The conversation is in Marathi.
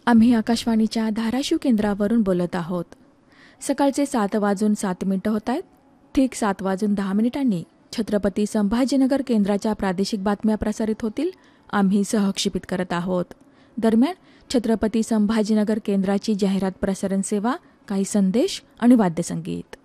आम्ही आकाशवाणीच्या धाराशिव केंद्रावरून बोलत आहोत. सकाळचे 7:07 होत आहेत. ठीक 7:10 छत्रपती संभाजीनगर केंद्राच्या प्रादेशिक बातम्या प्रसारित होतील. आम्ही सहक्षेपित करत आहोत. दरम्यान छत्रपती संभाजीनगर केंद्राची जाहिरात प्रसारण सेवा, काही संदेश आणि वाद्यसंगीत.